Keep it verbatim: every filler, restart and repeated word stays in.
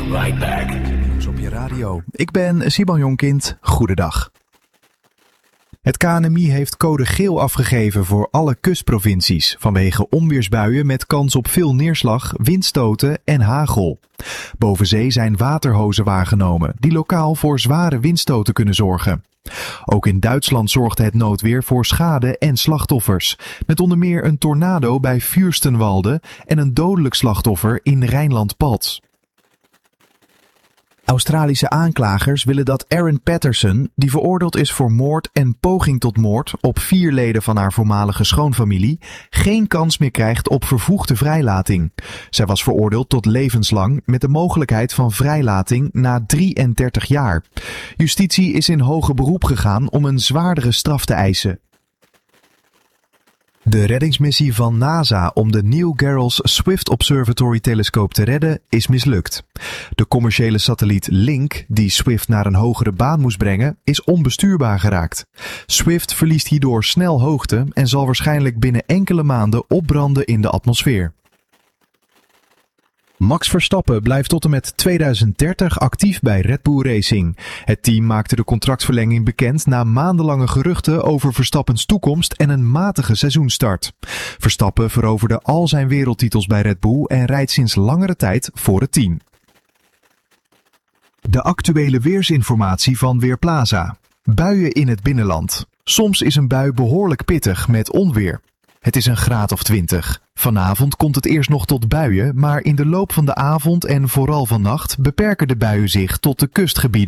right back. Nieuws op je radio. Ik ben Simon Jonkind. Goedendag. Het K N M I heeft code geel afgegeven voor alle kustprovincies vanwege onweersbuien met kans op veel neerslag, windstoten en hagel. Boven zee zijn waterhozen waargenomen die lokaal voor zware windstoten kunnen zorgen. Ook in Duitsland zorgde het noodweer voor schade en slachtoffers, met onder meer een tornado bij Fürstenwalde en een dodelijk slachtoffer in Rijnland-Palts. Australische aanklagers willen dat Erin Patterson, die veroordeeld is voor moord en poging tot moord op vier leden van haar voormalige schoonfamilie, geen kans meer krijgt op vervroegde vrijlating. Zij was veroordeeld tot levenslang met de mogelijkheid van vrijlating na drieëndertig jaar. Justitie is in hoger beroep gegaan om een zwaardere straf te eisen. De reddingsmissie van NASA om de Neil Gehrels Swift Observatory-telescoop te redden is mislukt. De commerciële satelliet Link, die Swift naar een hogere baan moest brengen, is onbestuurbaar geraakt. Swift verliest hierdoor snel hoogte en zal waarschijnlijk binnen enkele maanden opbranden in de atmosfeer. Max Verstappen blijft tot en met tweeduizend dertig actief bij Red Bull Racing. Het team maakte de contractverlenging bekend na maandenlange geruchten over Verstappens toekomst en een matige seizoenstart. Verstappen veroverde al zijn wereldtitels bij Red Bull en rijdt sinds langere tijd voor het team. De actuele weersinformatie van Weerplaza. Buien in het binnenland. Soms is een bui behoorlijk pittig met onweer. Het is een graad of twintig. Vanavond komt het eerst nog tot buien, maar in de loop van de avond en vooral vannacht beperken de buien zich tot de kustgebieden.